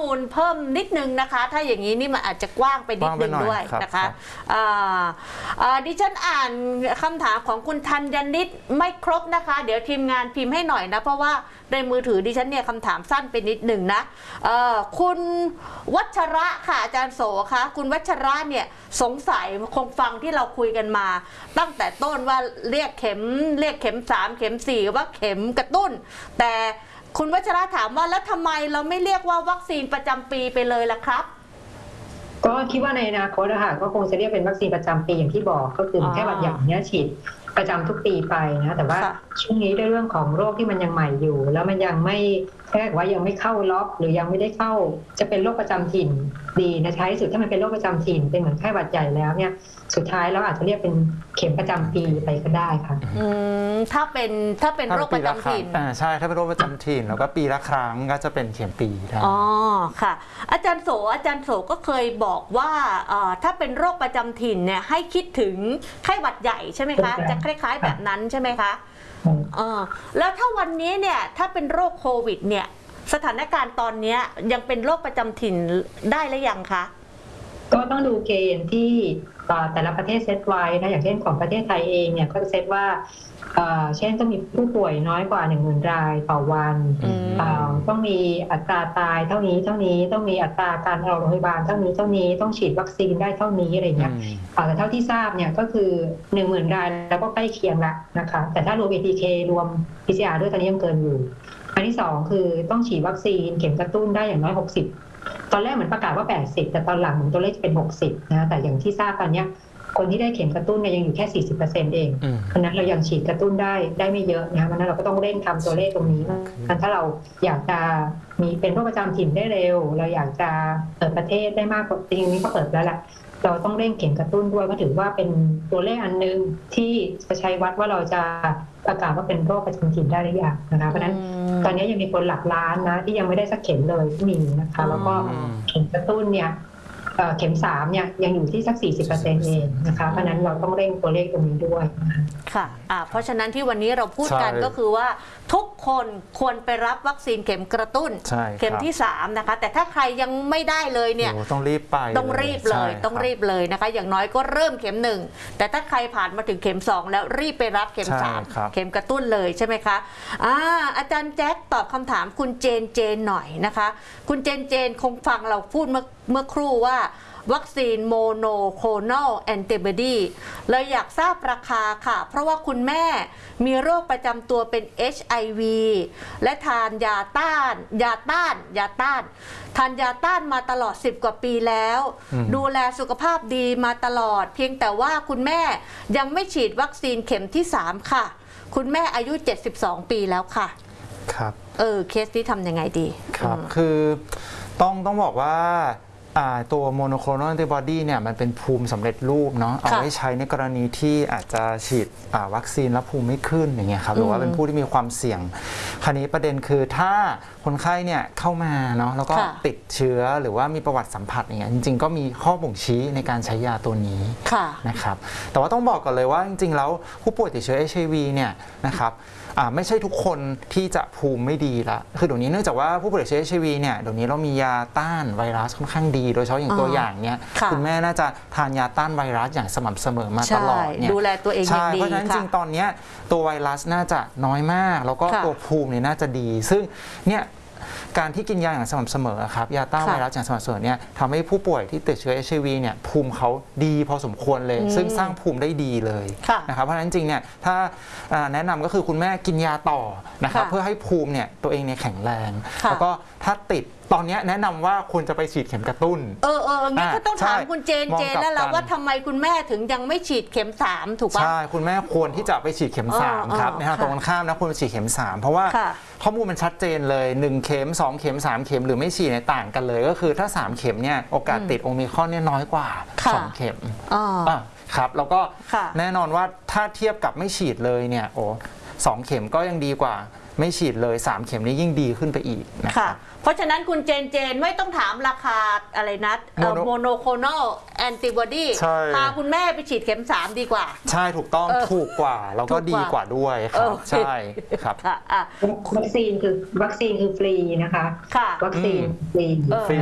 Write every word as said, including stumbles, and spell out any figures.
มูลเพิ่มนิดนึงนะคะถ้าอย่างนี้นี่มันอาจจะกว้างไปนิดนึงด้วยนะคะดิฉันอ่านคำถามของคุณธัญนิตไม่ครบนะคะเดี๋ยวทีมงานพิมพ์ให้หน่อยนะเพราะว่าในมือถือดิฉันเนี่ยคำถามสั้นไปนิดหนึ่งนะคุณวัชระค่ะอาจารย์โสคะคุณวัชระเนี่ยสงสัยคงฟังที่เราคุยกันมาตั้งแต่ต้นว่าเรียกเข็มเรียกเข็มสามเข็มสี่ว่าเข็มกระตุ้นแต่คุณวัชระถามว่าแล้วทำไมเราไม่เรียกว่าวัคซีนประจำปีไปเลยล่ะครับก็คิดว่าในอนาคตนะคะก็คงจะเรียกเป็นวัคซีนประจำปีอย่างที่บอกก็คือแค่หวัดใหญ่เนี้ยฉีดประจำทุกปีไปนะแต่ว่าช่วงนี้ด้วยเรื่องของโรคที่มันยังใหม่อยู่แล้วมันยังไม่แค่ว่ายังไม่เข้าล็อกหรือยังไม่ได้เข้าจะเป็นโรคประจำถิ่นดีนะท้ายสุดถ้ามันเป็นโรคประจำถิ่นเป็นเหมือนไข้หวัดใหญ่แล้วเนี่ยสุดท้ายเราอาจจะเรียกเป็นเข็มประจำปีไปก็ได้ค่ะอืมถ้าเป็นถ้าเป็นโรคประจำถิ่นอ่าใช่ถ้าเป็นโรคประจำถิ่นแล้วก็ปีละครั้งก็จะเป็นเข็มปีอ๋อค่ะอาจารย์โสอาจารย์โสก็เคยบอกว่าถ้าเป็นโรคประจำถิ่นเนี่ยให้คิดถึงไข้หวัดใหญ่ใช่ไหมคะจะคล้ายๆแบบนั้นใช่ไหมคะอ๋อแล้วถ้าวันนี้เนี่ยถ้าเป็นโรคโควิดเนี่ยสถานการณ์ตอนนี้ยังเป็นโรคประจำถิ่นได้หรือยังคะก็ต้องดูเกณฑ์ที่แต่ละประเทศเซตไว้นะอย่างเช่นของประเทศไทยเองเนี่ยก็จะเซตว่าเช่นต้องมีผู้ป่วยน้อยกว่าหนึ่งหมื่นรายต่อวันต้องมีอัตราตายเท่านี้เท่านี้ต้องมีอัตราการเข้าโรงพยาบาลเท่านี้เท่านี้ต้องฉีดวัคซีนได้เท่านี้อะไรเงี้ยแต่เท่าที่ทราบเนี่ยก็คือหนึ่งหมื่นรายแล้วก็ใกล้เคียงละนะคะแต่ถ้ารวม เอ ที เค รวม พี ซี อาร์ ด้วยตอนนี้ยังเกินอยู่อันที่สองคือต้องฉีดวัคซีนเข็มกระตุ้นได้อย่างน้อยหกสิบตอนแรกเหมือนประกาศว่าแปดสิบแต่ตอนหลังเหมือนตัวเลขจะเป็นหกสิบนะแต่อย่างที่ทราบตอนนี้คนที่ได้เข็มกระตุ้นเนี่ยยังอยู่แค่ สี่สิบเปอร์เซ็นต์ เองเพราะนั้นเรายังฉีดกระตุ้นได้ได้ไม่เยอะนะเพราะนั้นเราก็ต้องเร่งทำตัวเลขตรงนี้ถ้าเราอยากจะมีเป็นโรคประจำถิ่นได้เร็วเราอยากจะเปิดประเทศได้มากกว่าจริงๆนี้ก็เปิดแล้วแหละเราต้องเร่งเข็มกระตุ้นด้วยเพราะถือว่าเป็นตัวเลขอันนึงที่จะใช้วัดว่าเราจะประกาศว่าเป็นโรคประจำถิ่นได้หรือยังนะคะเพราะนั้นตอนนี้ยังมีคนหลักล้านนะที่ยังไม่ได้สักเข็มเลยที่มีนะคะแล้วก็เข็มกระตุ้นเนี่ยเข็มสามเนี่ยยังอยู่ที่สัก สี่สิบเปอร์เซ็นต์ เองนะคะเพราะนั้นเราต้องเร่งตัวเลขตรงนี้ด้วยค่ะะเพราะฉะนั้นที่วันนี้เราพูดกันก็คือว่าทุกคนควรไปรับวัคซีนเข็มกระตุ้นเข็มที่สามนะคะแต่ถ้าใครยังไม่ได้เลยเนี่ยต้องรีบไปต้องรีบเลยต้องรีบเลยนะคะอย่างน้อยก็เริ่มเข็มหนึ่งแต่ถ้าใครผ่านมาถึงเข็มสองแล้วรีบไปรับเข็มสามเข็มกระตุ้นเลยใช่ไหมคะอ่าอาจารย์แจ็คตอบคำถามคุณเจนเจนหน่อยนะคะคุณเจนเจนคงฟังเราพูดเมื่อเมื่อครู่ว่าวัคซีนโมโนโคลนอลแอนติบอดีเลยอยากทราบราคาค่ะเพราะว่าคุณแม่มีโรคประจำตัวเป็น เอช ไอ วี และทานยาต้านยาต้านยาต้านทานยาต้านมาตลอดสิบกว่าปีแล้วดูแลสุขภาพดีมาตลอดเพียงแต่ว่าคุณแม่ยังไม่ฉีดวัคซีนเข็มที่สามค่ะคุณแม่อายุเจ็ดสิบสองปีแล้วค่ะครับเออเคสนี้ทำยังไงดีครับคือต้องต้องบอกว่าตัวโมโนโคลนอลแอนติบอดีเนี่ยมันเป็นภูมิสำเร็จรูปเนาะเอาไว้ใช้ในกรณีที่อาจจะฉีดวัคซีนแล้วภูมิไม่ขึ้นอย่างเงี้ยครับหรือว่าเป็นผู้ที่มีความเสี่ยงคราวนี้ประเด็นคือถ้าคนไข้เนี่ยเข้ามาเนาะแล้วก็ติดเชื้อหรือว่ามีประวัติสัมผัสอย่างเงี้ยจริงๆก็มีข้อบ่งชี้ในการใช้ยาตัวนี้นะครับแต่ว่าต้องบอกก่อนเลยว่าจริงๆแล้วผู้ป่วยติดเชื้อ เอช ไอ วี เนี่ยนะครับไม่ใช่ทุกคนที่จะภูมิไม่ดีละคือเดี๋ยวนี้เนื่องจากว่าผู้ป่วยติดเชื้อ เอช ไอ วี เนี่ยเดี๋ยวนี้เรามียาต้านไวรัสค่อนข้างดีโดยเฉพาะอย่างตัวอย่างเนี่ยคุณแม่น่าจะทานยาต้านไวรัสอย่างสม่ำเสมอมาตลอดเนี่ยดูแลตัวเองอย่างดีเพราะฉะนั้นจริงตอนนี้ตัวไวรัสน่าจะน้อยมากแล้วก็ตัวภูมิเนี่ยน่าจะดีซึ่งเนี่ยการที่กินยาอย่างสม่ำเสมอครับยาต้านไวรัสอย่างสม่ำเสมอเนี่ยทำให้ผู้ป่วยที่ติดเชื้อ เอช ไอ วี เนี่ยภูมิเขาดีพอสมควรเลยซึ่งสร้างภูมิได้ดีเลยนะครับเพราะฉะนั้นจริงเนี่ยถ้าแนะนำก็คือคุณแม่กินยาต่อนะครับเพื่อให้ภูมิเนี่ยตัวเองเนี่ยแข็งแรงแล้วก็ถ้าติดตอนนี้แนะนำว่าควรจะไปฉีดเข็มกระตุ้นเออเอองั้นก็ต้องถามคุณเจนเจนแล้วล่ะว่าทำไมคุณแม่ถึงยังไม่ฉีดเข็มสามถูกป่ะใช่คุณแม่ควรที่จะไปฉีดเข็มสามครับนะฮะตรงกันข้ามนะควรไปฉีดเข็มสามเพราะว่าข้อมูลมันชัดเจนเลยหนึ่งเข็มสองเข็มสามเข็มหรือไม่ฉีดในต่างกันเลยก็คือถ้าสามเข็มเนี่ยโอกาสติดโอมิครอนเนี่ยน้อยกว่าสองเข็มครับแล้วก็แน่นอนว่าถ้าเทียบกับไม่ฉีดเลยเนี่ยโอ้สองเข็มก็ยังดีกว่าไม่ฉีดเลยสามเข็มนี้ยิ่งดีขึ้นไปอีกนะครับเพราะฉะนั้นคุณเจนเจนไม่ต้องถามราคาอะไรนะโมโนโคลนอลแอนติบอดีพาคุณแม่ไปฉีดเข็มสามดีกว่าใช่ถูกต้องถูกกว่าแล้วก็ดีกว่าด้วยครับใช่ครับวัคซีนคือวัคซีนคือฟรีนะคะวัคซีนฟรีฟรี